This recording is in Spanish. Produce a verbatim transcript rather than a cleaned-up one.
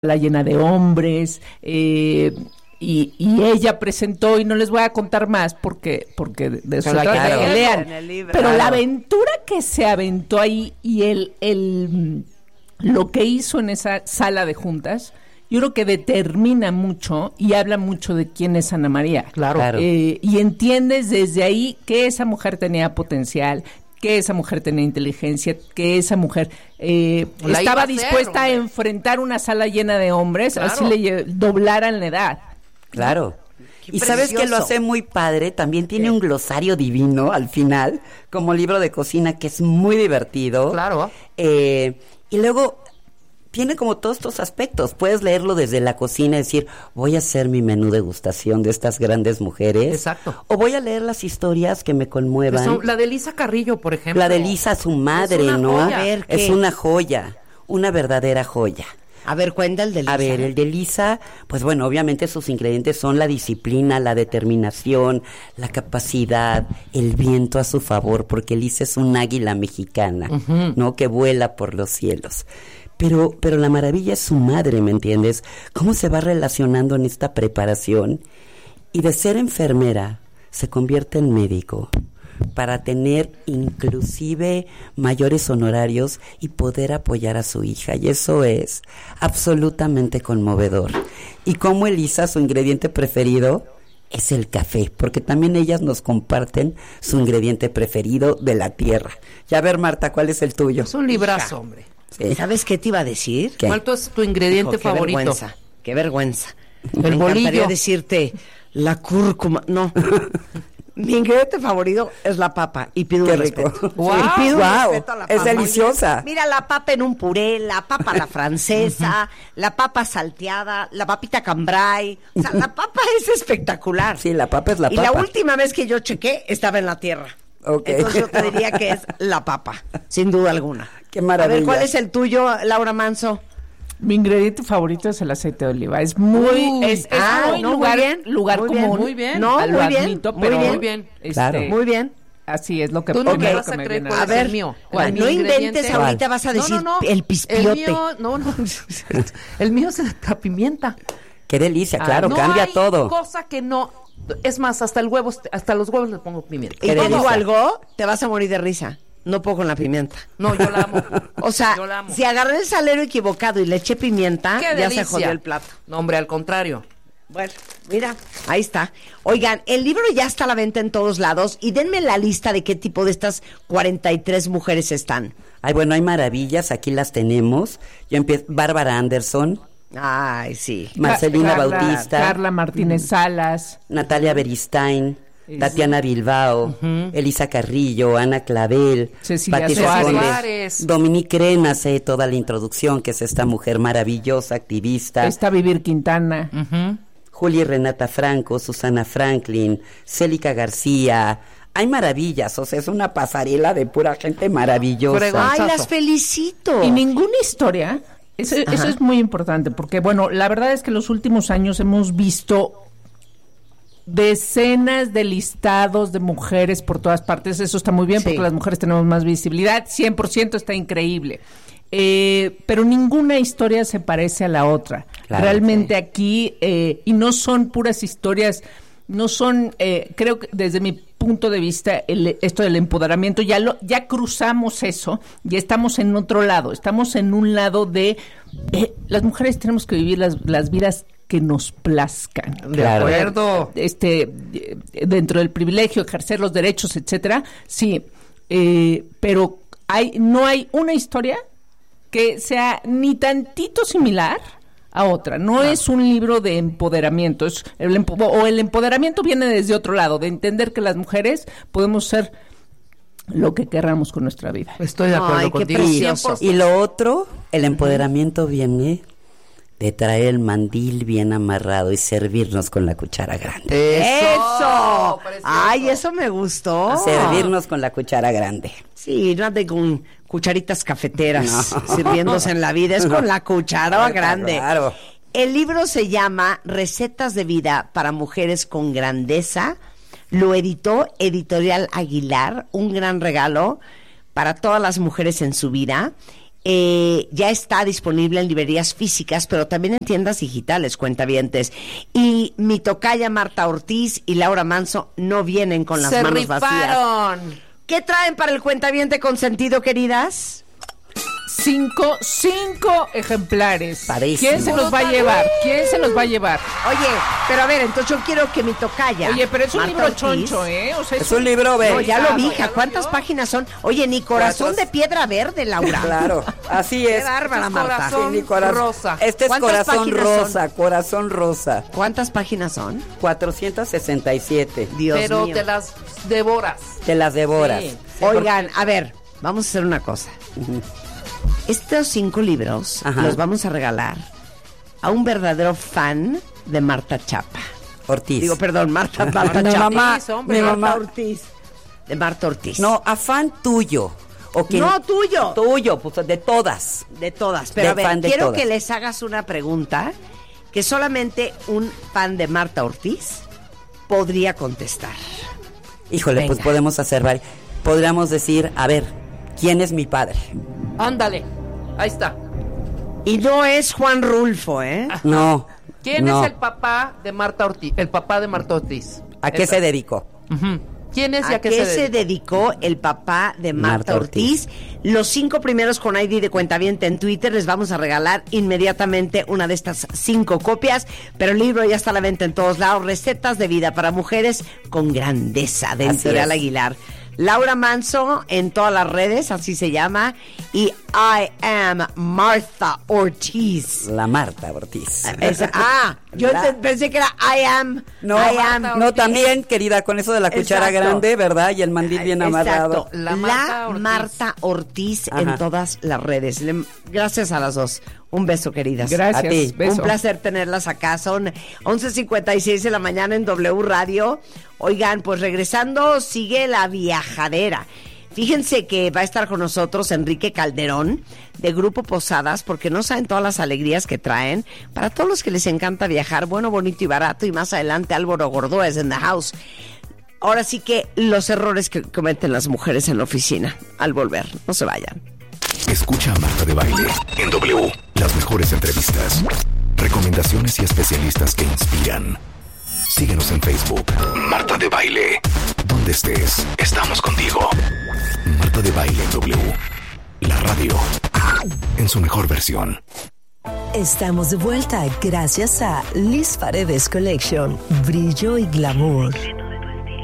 la llena de hombres, eh, y, y ella presentó, y no les voy a contar más porque porque de eso claro, trata, claro. que lean, Libro, pero claro. la aventura que se aventó ahí y el, el lo que hizo en esa sala de juntas, yo creo que determina mucho y habla mucho de quién es Ana María. Claro. claro. Eh, y entiendes desde ahí que esa mujer tenía potencial, que esa mujer tenía inteligencia, que esa mujer eh, estaba dispuesta a, hacer, a enfrentar una sala llena de hombres, claro. así le doblaran la edad. Claro. Qué y precioso. ¿Sabes que lo hace muy padre? También tiene ¿Qué? un glosario divino al final, como libro de cocina, que es muy divertido. Claro. Eh, y luego tiene como todos estos aspectos. Puedes leerlo desde la cocina y decir, voy a hacer mi menú degustación de estas grandes mujeres. Exacto. O voy a leer las historias que me conmuevan. Eso, la de Lisa Carrillo, por ejemplo. La de Lisa, su madre, es ¿no? Joya. A ver, ¿qué? Es una joya, una verdadera joya. A ver, cuenta el de Lisa. A ver, el de Lisa, pues bueno, obviamente sus ingredientes son la disciplina, la determinación, la capacidad, el viento a su favor, porque Lisa es un águila mexicana, uh-huh. ¿no? Que vuela por los cielos. Pero, pero la maravilla es su madre, ¿me entiendes? Cómo se va relacionando en esta preparación y de ser enfermera se convierte en médico para tener inclusive mayores honorarios y poder apoyar a su hija. Y eso es absolutamente conmovedor. Y como Elisa, su ingrediente preferido es el café, porque también ellas nos comparten su ingrediente preferido de la tierra. Ya a ver, Marta, ¿cuál es el tuyo? Es un librazo, hombre. Sí. ¿Sabes qué te iba a decir? ¿Qué? ¿Cuál es tu ingrediente Hijo, qué favorito? Qué vergüenza, qué vergüenza. El Me bolillo. encantaría decirte la cúrcuma, no. Mi ingrediente favorito es la papa y pido qué un rico. respeto. Wow. Sí, pido wow. un respeto a la papa. Es deliciosa. Mira, la papa en un puré, la papa a la francesa, la papa salteada, la papita cambray. O sea, la papa es espectacular. Sí, la papa es la y papa. Y la última vez que yo chequé estaba en la tierra. Okay. Entonces yo te diría que es la papa, sin duda alguna. Qué maravilla. A ver, ¿cuál es el tuyo, Laura Manso? Mi ingrediente favorito es el aceite de oliva. Es muy, Uy, es, es ah, muy no, lugar, muy bien, lugar muy común. Bien, muy bien. No, lo muy bien, admito, muy pero bien. Muy bien. Este, claro. Muy bien. Así es lo que Tú no me primero vas que a me creer viene cuál a es la ver, el mío. ¿cuál? No inventes, ahorita vas a decir no, no, no. el pispiote. El mío, no, no. El mío es la pimienta. Qué delicia, claro, ah, no cambia hay todo. Cosa que no. Es más, hasta el huevo, hasta los huevos le pongo pimienta. Y te digo algo, te vas a morir de risa. No puedo con la pimienta. No, yo la amo. O sea, yo la amo. si agarré el salero equivocado y le eché pimienta, Qué ya delicia. se jodió el plato. No, hombre, al contrario. Bueno, mira, ahí está. Oigan, el libro ya está a la venta en todos lados y denme la lista de qué tipo de estas cuarenta y tres mujeres están. Ay, bueno, hay maravillas, aquí las tenemos. Yo empiezo, Bárbara Anderson. Ay, sí. Marcelina Carla, Bautista. Carla Martínez mm. Salas. Natalia Beristain. Tatiana Bilbao, uh-huh. Elisa Carrillo, Ana Clavel, Cecilia Pati Suárez, Dominique Renas, eh, toda la introducción, que es esta mujer maravillosa, activista. Está Vivir Quintana. Uh-huh. Juli Renata Franco, Susana Franklin, Célica García. Hay maravillas, o sea, es una pasarela de pura gente maravillosa. ¡Ay, las felicito! Y ninguna historia, eso, eso es muy importante, porque bueno, la verdad es que en los últimos años hemos visto decenas de listados de mujeres por todas partes. Eso está muy bien, sí, porque las mujeres tenemos más visibilidad, cien por ciento está increíble, eh, pero ninguna historia se parece a la otra, claro, realmente sí. Aquí eh, y no son puras historias, no son eh, creo que desde mi punto de vista el, esto del empoderamiento ya lo ya cruzamos eso, ya estamos en otro lado, estamos en un lado de eh, las mujeres tenemos que vivir las, las vidas que nos plazcan. De acuerdo. Este, dentro del privilegio, ejercer los derechos, etcétera. Sí, eh, pero hay, no hay una historia que sea ni tantito similar a otra. No claro. Es un libro de empoderamiento. Es el empo- o el empoderamiento viene desde otro lado, de entender que las mujeres podemos ser lo que querramos con nuestra vida. Estoy de acuerdo Ay, contigo. Y, y lo otro, el empoderamiento viene de traer el mandil bien amarrado y servirnos con la cuchara grande. ¡Eso! Precioso. ¡Ay, eso me gustó! Servirnos con la cuchara grande. Sí, no de con cucharitas cafeteras no. sirviéndose en la vida, es con la cuchara claro, grande. Claro. El libro se llama Recetas de vida para mujeres con grandeza. Lo editó Editorial Aguilar, un gran regalo para todas las mujeres en su vida. Eh, ya está disponible en librerías físicas, pero también en tiendas digitales, cuentavientes. Y mi tocaya Marta Ortiz y Laura Manso no vienen con las Se manos rifaron. vacías. ¿Qué traen para el cuentaviente consentido, queridas? Cinco, cinco ejemplares. Padrísimo. ¿Quién se los va a llevar? ¿Quién se los va a llevar? Oye, pero a ver, entonces yo quiero que mi tocaya. Oye, pero es un Marta libro Ortiz, choncho, ¿eh? O sea, Es un libro No, verde. ya lo vi, ya hija. lo ¿Cuántas vio? páginas son? Oye, ni corazón Cuatro. de piedra verde, Laura. Claro, así es. Qué bárbara, Es Marta. corazón Sí, mi corazón rosa. Este es ¿Cuántas corazón páginas rosa, corazón rosa. ¿Cuántas páginas son? cuatrocientos sesenta y siete. Dios Pero mío. te las devoras. Te las devoras. Sí. Oigan, a ver, vamos a hacer una cosa. Estos cinco libros Ajá. los vamos a regalar a un verdadero fan de Marta Chapa. Ortiz. Digo, perdón, Marta, Marta Mi Chapa. mamá, Sí, hombre, mi Marta mamá. Ortiz. De Marta Ortiz. No, afán tuyo. O quien- No, tuyo. Tuyo, pues de todas. De todas. Pero De a ver, fan de quiero todas. que les hagas una pregunta que solamente un fan de Marta Ortiz podría contestar. Híjole, Venga. pues podemos hacer varias. Podríamos decir, a ver, ¿quién es mi padre? Ándale. Ahí está. Y no es Juan Rulfo, ¿eh? No. ¿Quién no. es el papá de Marta Ortiz? El papá de Marta Ortiz. ¿A qué Esa. se dedicó? Ujú. ¿Quién es y ¿A a qué, qué se, se dedicó? dedicó el papá de Marta, Marta Ortiz? Ortiz. Los cinco primeros con I D de cuentaviente en Twitter les vamos a regalar inmediatamente una de estas cinco copias, pero el libro ya está a la venta en todos lados. Recetas de vida para mujeres con grandeza, de Así Editorial es. Aguilar. Laura Manso en todas las redes, así se llama, y I am Marta Ortiz. La Marta Ortiz. Es- ah, yo La- ente- pensé que era I am, No, I am. no, también, querida, con eso de la cuchara Exacto. grande, ¿verdad? Y el mandil bien amarrado. Exacto. La La Marta Marta Ortiz. Ortiz, en Ajá. todas las redes. Le- gracias a las dos. Un beso, queridas. Gracias. A ti. Beso. Un placer tenerlas acá. Son once cincuenta y seis de la mañana en W Radio. Oigan, pues regresando, sigue la viajadera. Fíjense que va a estar con nosotros Enrique Calderón de Grupo Posadas, porque no saben todas las alegrías que traen. Para todos los que les encanta viajar, bueno, bonito y barato. Y más adelante Álvaro Gordoa es en the house. Ahora sí que los errores que cometen las mujeres en la oficina al volver. No se vayan. Escucha a Marta de Baile en W. Las mejores entrevistas, recomendaciones y especialistas que inspiran. Síguenos en Facebook. Marta de Baile. Donde estés, estamos contigo. Marta de Baile en W. La radio en su mejor versión. Estamos de vuelta gracias a Liz Paredes Collection. Brillo y glamour.